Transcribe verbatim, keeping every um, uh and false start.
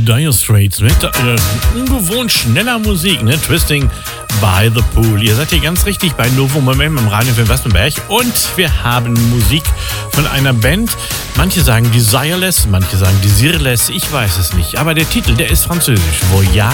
Dire Straits mit äh, ungewohnt schneller Musik, ne? Twisting by the Pool. Ihr seid hier ganz richtig bei Novum M im Radio für Wassenberg und wir haben Musik von einer Band. Manche sagen Desireless, manche sagen Desireless, ich weiß es nicht. Aber der Titel, der ist französisch. Voyage